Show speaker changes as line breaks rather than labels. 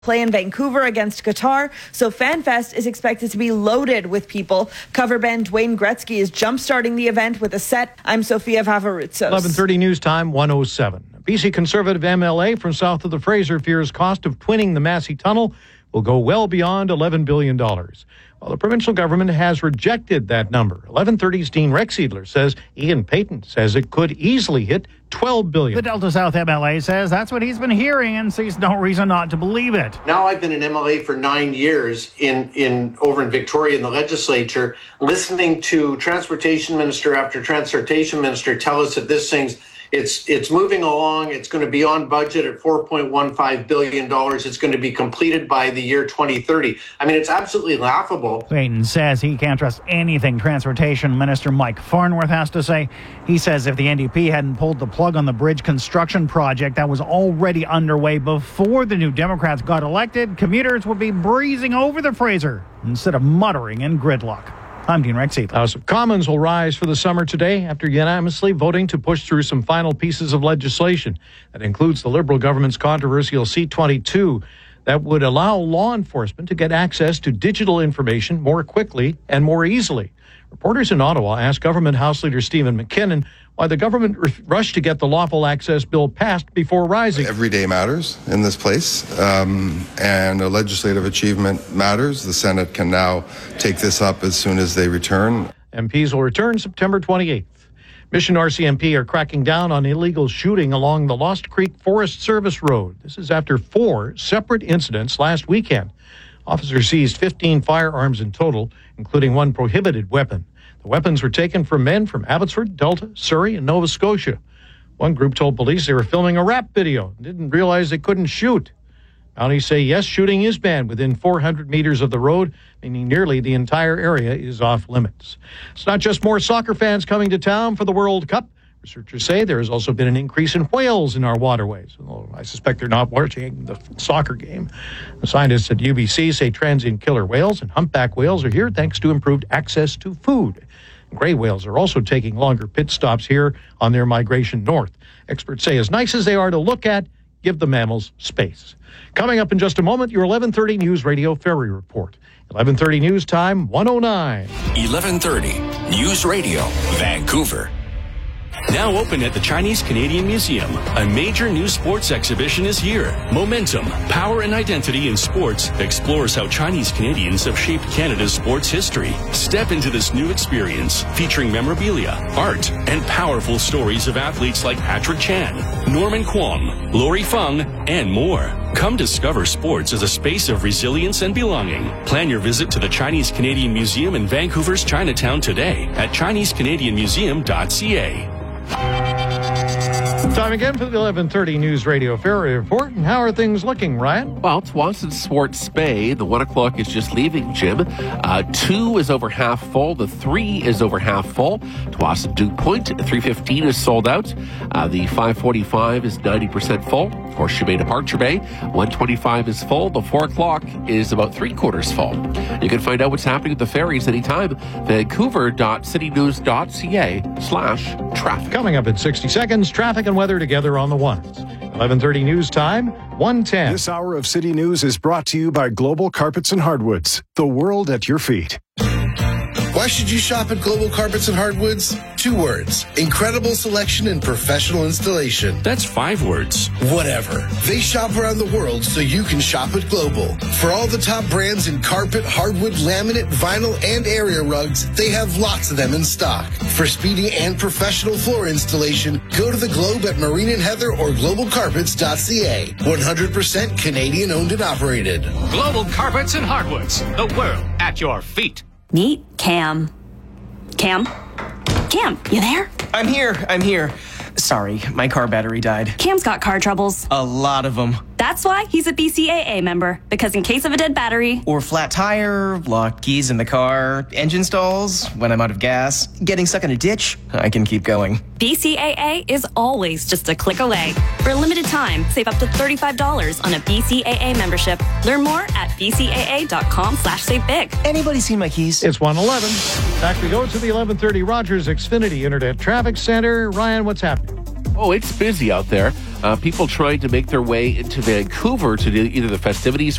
play in Vancouver against Qatar, so FanFest is expected to be loaded with people. Cover band Dwayne Gretzky is jump-starting the event with a set. I'm Sofia Vavaroutsos.
11:30 news time, 1:07. A BC Conservative MLA from south of the Fraser fears cost of twinning the Massey Tunnel will go well beyond $11 billion. Well, the provincial government has rejected that number. 11:30's Dean Rexedler says Ian Payton says it could easily hit $12 billion.
The Delta South MLA says that's what he's been hearing and sees no reason not to believe it.
Now I've been an MLA for 9 years over in Victoria in the legislature, listening to transportation minister after transportation minister tell us that this thing's it's moving along. It's going to be on budget at $4.15 billion. It's going to be completed by the year 2030. I mean, it's absolutely laughable.
Payton says he can't trust anything Transportation Minister Mike Farnworth has to say. He says if the NDP hadn't pulled the plug on the bridge construction project that was already underway before the New Democrats got elected, commuters would be breezing over the Fraser instead of muttering in gridlock. I'm Dean Rexedler.
House of Commons will rise for the summer today after unanimously voting to push through some final pieces of legislation. That includes the Liberal government's controversial C-22 that would allow law enforcement to get access to digital information more quickly and more easily. Reporters in Ottawa asked Government House Leader Stephen McKinnon why the government rushed to get the lawful access bill passed before rising.
Every day matters in this place, and a legislative achievement matters. The Senate can now take this up as soon as they return.
MPs will return September 28th. Mission RCMP are cracking down on illegal shooting along the Lost Creek Forest Service Road. This is after 4 separate incidents last weekend. Officers seized 15 firearms in total, including 1 prohibited weapon. The weapons were taken from men from Abbotsford, Delta, Surrey, and Nova Scotia. One group told police they were filming a rap video and didn't realize they couldn't shoot. Mounties say, yes, shooting is banned within 400 meters of the road, meaning nearly the entire area is off limits. It's not just more soccer fans coming to town for the World Cup. Researchers say there has also been an increase in whales in our waterways. Although I suspect they're not watching the soccer game. The scientists at UBC say transient killer whales and humpback whales are here thanks to improved access to food. Gray whales are also taking longer pit stops here on their migration north. Experts say as nice as they are to look at, give the mammals space. Coming up in just a moment, your 11:30 News Radio Ferry Report. 11:30 News Time, 1:09.
11:30 News Radio, Vancouver. Now open at the Chinese Canadian Museum, a major new sports exhibition is here. Momentum, Power and Identity in Sports explores how Chinese Canadians have shaped Canada's sports history. Step into this new experience featuring memorabilia, art, and powerful stories of athletes like Patrick Chan, Norman Kwong, Lori Feng, and more. Come discover sports as a space of resilience and belonging. Plan your visit to the Chinese Canadian Museum in Vancouver's Chinatown today at ChineseCanadianMuseum.ca.
Time again for the 11:30 News Radio Ferry Report. And how are things looking, Ryan?
Well, Tsawwassen Sports Bay, the 1 o'clock is just leaving, Jim. 2 is over half full. The 3 is over half full. Tsawwassen Dew Point, 3:15 is sold out. The 5:45 is 90% full. Horseshoe Bay Departure Bay, 1:25 is full. The 4 o'clock is about 3/4 full. You can find out what's happening with the ferries anytime. Vancouver.citynews.ca/traffic.
Coming up in 60 seconds, traffic and weather together on the ones. 11:30 News Time, 1:10.
This hour of City News is brought to you by Global Carpets and Hardwoods, the world at your feet.
Why should you shop at Global Carpets and Hardwoods? 2 words. Incredible selection and professional installation.
That's 5 words.
Whatever. They shop around the world so you can shop at Global. For all the top brands in carpet, hardwood, laminate, vinyl, and area rugs, they have lots of them in stock. For speedy and professional floor installation, go to the Globe at Marine and Heather or globalcarpets.ca. 100% Canadian owned and operated.
Global Carpets and Hardwoods. The world at your feet.
Meet Cam. Cam, you there?
I'm here. Sorry, my car battery died.
Cam's got car troubles.
A lot of them.
That's why he's a BCAA member, because in case of a dead battery,
or flat tire, locked keys in the car, engine stalls, when I'm out of gas, getting stuck in a ditch, I can keep going.
BCAA is always just a click away. For a limited time, save up to $35 on a BCAA membership. Learn more at bcaa.com/savebig.
Anybody seen my keys?
It's 1:11. Back we go to the 11:30 Rogers Xfinity Internet Traffic Center. Ryan, what's happening?
Oh, it's busy out there. People trying to make their way into Vancouver to do either the festivities